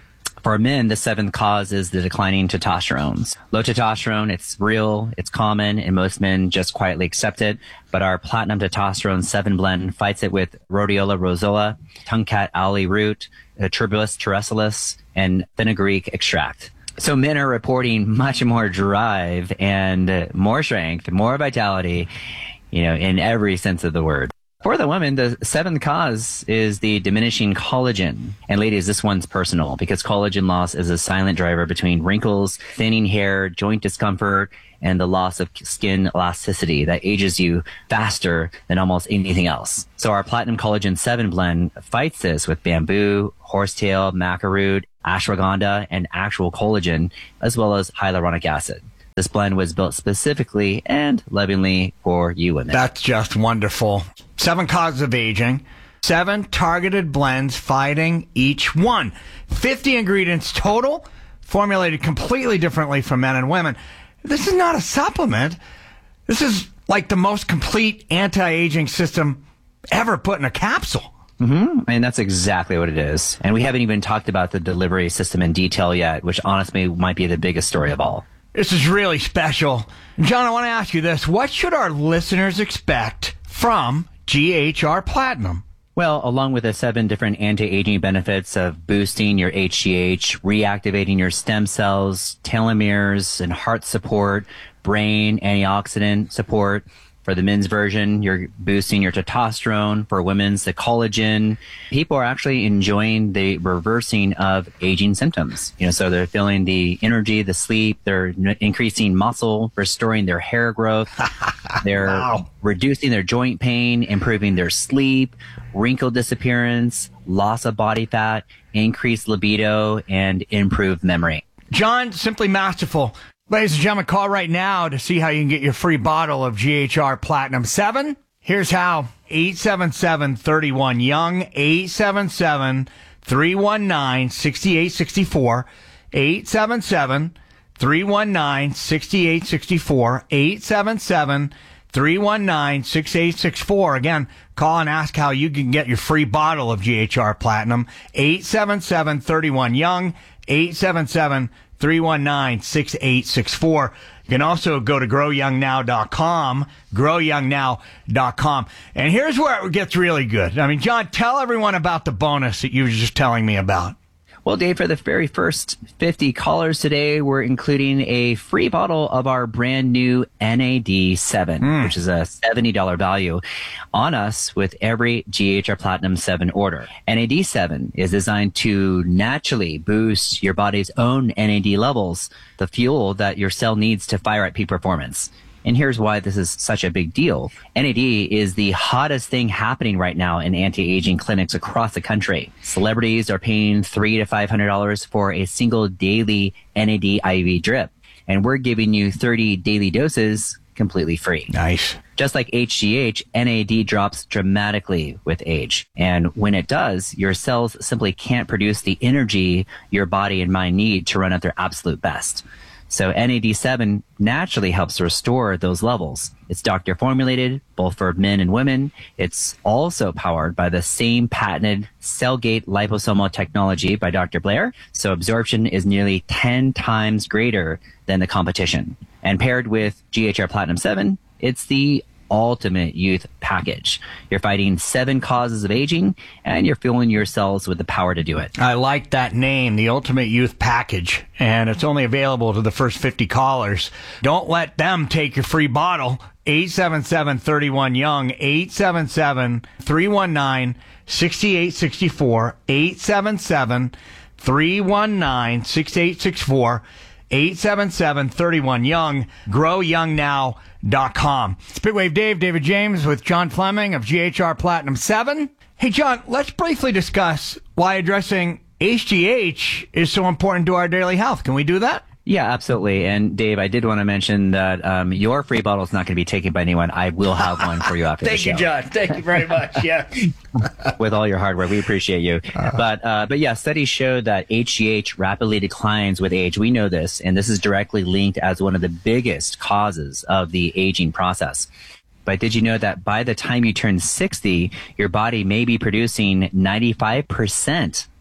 For men, the seventh cause is the declining testosterone. Low testosterone, it's real, it's common, and most men just quietly accept it. But our Platinum Testosterone seven blend fights it with Rhodiola rosola, Tungcat aloe root, Tuberculous terrestilis, and fenugreek extract. So men are reporting much more drive and more strength, more vitality, you know, in every sense of the word. For the women, the seventh cause is the diminishing collagen. And ladies, this one's personal because collagen loss is a silent driver between wrinkles, thinning hair, joint discomfort, and the loss of skin elasticity that ages you faster than almost anything else. So our Platinum Collagen seven blend fights this with bamboo, horsetail, maca root, ashwagandha, and actual collagen, as well as hyaluronic acid. This blend was built specifically and lovingly for you women. That's just wonderful. Seven causes of aging, seven targeted blends fighting each one. fifty ingredients total, formulated completely differently for men and women. This is not a supplement. This is like the most complete anti-aging system ever put in a capsule. Mm-hmm. And that's exactly what it is. And we haven't even talked about the delivery system in detail yet, which honestly might be the biggest story of all. This is really special. John, I want to ask you this. What should our listeners expect from G H R Platinum? Well, along with the seven different anti-aging benefits of boosting your H G H, reactivating your stem cells, telomeres, and heart support, brain antioxidant support. For the men's version, you're boosting your testosterone. For women's, the collagen. People are actually enjoying the reversing of aging symptoms. You know, so they're feeling the energy, the sleep. They're n- increasing muscle, restoring their hair growth. They're wow. reducing their joint pain, improving their sleep, wrinkle disappearance, loss of body fat, increased libido, and improved memory. John, simply masterful. Ladies and gentlemen, call right now to see how you can get your free bottle of G H R Platinum seven. Here's how. eight seven seven, three one, young, eight seven seven, three one nine, six eight six four, eight seven seven, three one nine, six eight six four, eight seven seven, three one nine, six eight six four. Again, call and ask how you can get your free bottle of G H R Platinum. eight seven seven, three one, young, eight seven seven, three one nine, six eight six four. You can also go to grow young now dot com, grow young now dot com. And here's where it gets really good. I mean, John, tell everyone about the bonus that you were just telling me about. Well, Dave, for the very first fifty callers today, we're including a free bottle of our brand new N A D seven, mm. which is a seventy dollars value on us with every G H R Platinum seven order. N A D seven is designed to naturally boost your body's own N A D levels, the fuel that your cell needs to fire at peak performance. And here's why this is such a big deal. N A D is the hottest thing happening right now in anti-aging clinics across the country. Celebrities are paying three to five hundred dollars for a single daily N A D I V drip, and we're giving you thirty daily doses completely free. Nice. Just like H G H, N A D drops dramatically with age, and when it does, your cells simply can't produce the energy your body and mind need to run at their absolute best. So N A D seven naturally helps restore those levels. It's doctor formulated, both for men and women. It's also powered by the same patented Cellgate liposomal technology by Doctor Blair. So absorption is nearly ten times greater than the competition. And paired with G H R Platinum seven, it's the ultimate youth package. You're fighting seven causes of aging, and you're fueling your cells with the power to do it. I like that name, the Ultimate Youth Package, and it's only available to the first fifty callers. Don't let them take your free bottle. eight seven seven, three one, young, eight seven seven, three one nine, six eight six four, eight seven seven, three one nine, six eight six four, eight seven seven, three one, young, grow young now dot com. Speedwave Dave, David James with John Fleming of G H R Platinum seven. Hey, John, let's briefly discuss why addressing H G H is so important to our daily health. Can we do that? Yeah, absolutely. And Dave, I did want to mention that um, your free bottle is not going to be taken by anyone. I will have one for you after the show. Thank you, John. Thank you very much. Yeah. With all your hard work, we appreciate you. Uh-huh. But uh, but yeah, studies show that H G H rapidly declines with age. We know this, and this is directly linked as one of the biggest causes of the aging process. But did you know that by the time you turn sixty, your body may be producing ninety-five percent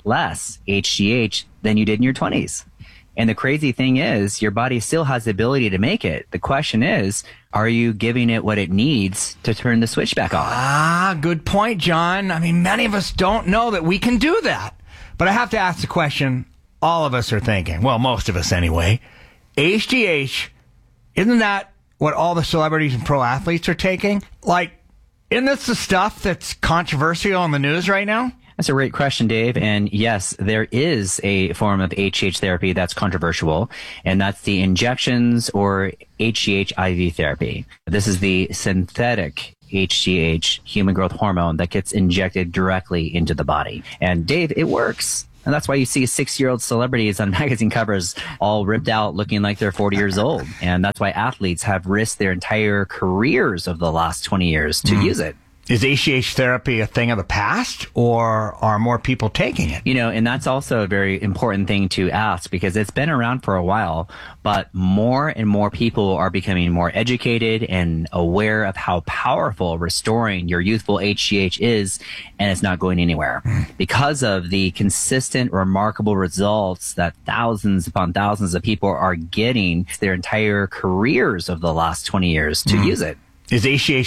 less H G H than you did in your twenties. And the crazy thing is, your body still has the ability to make it. The question is, are you giving it what it needs to turn the switch back on? Ah, good point, John. I mean, many of us don't know that we can do that. But I have to ask the question all of us are thinking. Well, most of us anyway. H G H, isn't that what all the celebrities and pro athletes are taking? Like, isn't this the stuff that's controversial in the news right now? That's a great question, Dave. And yes, there is a form of H G H therapy that's controversial, and that's the injections or H G H I V therapy. This is the synthetic H G H, human growth hormone, that gets injected directly into the body. And Dave, it works. And that's why you see six-year-old celebrities on magazine covers all ripped out looking like they're forty years old. And that's why athletes have risked their entire careers of the last twenty years to mm. use it. Is H G H therapy a thing of the past, or are more people taking it? You know, and that's also a very important thing to ask, because it's been around for a while, but more and more people are becoming more educated and aware of how powerful restoring your youthful H G H is, and it's not going anywhere. Because of the consistent, remarkable results that thousands upon thousands of people are getting their entire careers of the last twenty years to mm. use it. Is H G H